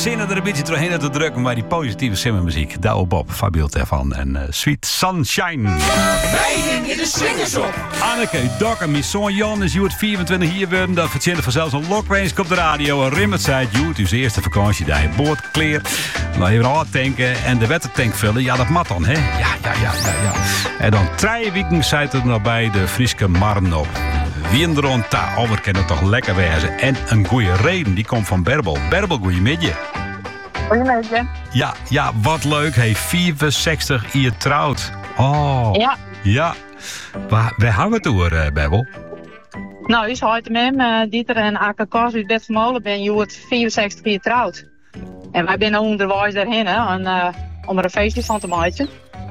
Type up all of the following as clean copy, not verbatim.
zinnen er een beetje doorheen te drukken, maar die positieve simmermuziek. Douwe Bob, Fabio ervan en Sweet Sunshine. Wij hingen de slingers op. Anneke, Dokker, mijn zoon Jan is het 24 hier worden. Dat verzint vanzelfs een lokrange op de radio. En Rimmert zei het uw eerste vakantie daar je boord kleer. Nou even al tanken en de watertank vullen. Ja, dat mat dan, hè? Ja. En dan 3 weken zit er nog bij de Frieske Marn op. Wienderon ta, we kunnen toch lekker wezen. En een goede reden, die komt van Berbel. Berbel, goeiemiddag. Goedemiddag. Ja, wat leuk. Hij 64 jaar trouwd. Oh. Ja. Waar gaan we het door, Berbel? Nou, is heute met hem, Dieter en Akke Kors uit Bedvermolen ben je 64 jaar trouwd. En wij zijn onderwijs daarheen, hè, om er een feestje van te maken.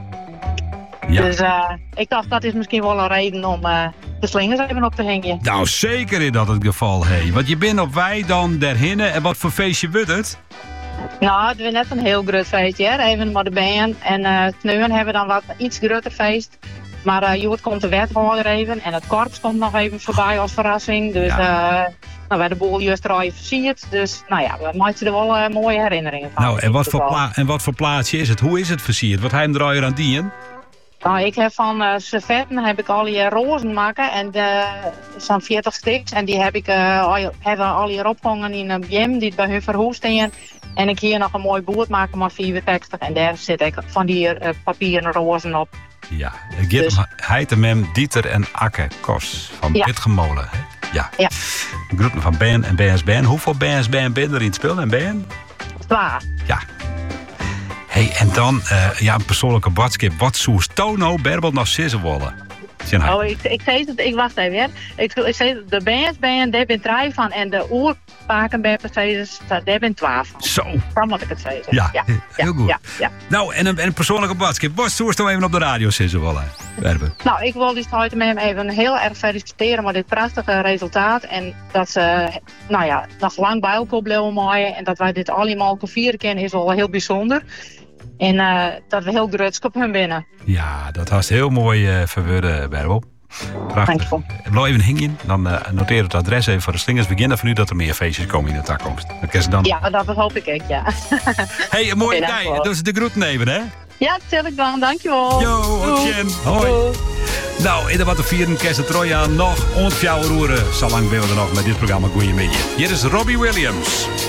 Ja. Dus ik dacht, dat is misschien wel een reden om de slingers even op te hangen. Nou, zeker in dat het geval, hé. Want je bent op wij dan daarheen en wat voor feestje wordt het? Nou, het was net een heel groot feestje, hè. Even met de band. En nu hebben we dan wat iets groter feest. Maar Joert komt de wethouder even en het korps komt nog even voorbij als verrassing. Dus we hebben de boel juist er al even versierd. Dus nou ja, we maken er wel mooie herinneringen van. Nou, en wat voor plaatsje is het? Hoe is het versierd? Wat hij hem er aan dienen? Nou, ik heb van servetten heb ik al die rozen maken en zo'n 40 stuks. En die heb ik al hier opgehangen in een bjem die bij hun verhoest in. En ik hier nog een mooi boord maken met 64 en daar zit ik van die papieren rozen op. Ja, dus. Heet hem Dieter en Akke Kors van Bedvermolen. Ja. Groeten van Ben en BSBN. Hoeveel BSBN ben er in het spel en Ben? 2. Ja. Hey, en dan een persoonlijke badskip. Wat zoest Tono Berbel nog sissen willen? Oh, ik zei het, ik wacht even. Ik zei de BSBN, daar ben 3 van. En de oerpaken bij Mercedes, daar ben 12 van. Zo. Dan moet ik het zeggen. Ja, heel goed. Ja. Nou, en een persoonlijke badskip. Wat zoest dan even op de radio sissen willen? Nou, ik wil dus heute met hem even heel erg feliciteren met dit prachtige resultaat. En dat ze, nog lang bij elkaar blijven maaien. En dat wij dit allemaal vieren kunnen is wel heel bijzonder. En dat we heel grutsk op hun binnen. Ja, dat was heel mooi verwoorden, Berbel. Prachtig. Blijf even hingen. Dan noteer het adres even voor de slingers. Beginnen van nu dat er meer feestjes komen in de toekomst. Ja, dat hoop ik ook, ja. Hey, een mooie dag. Dus de groeten even, hè? Ja, dat tel ik dan. Dankjewel. Yo, Otjen. Hoi. Nou, in de wat te vieren kerst het Troja nog ontjouwen roeren. Zolang ben we er nog met dit programma Goeiemiddag. Hier is Robbie Williams.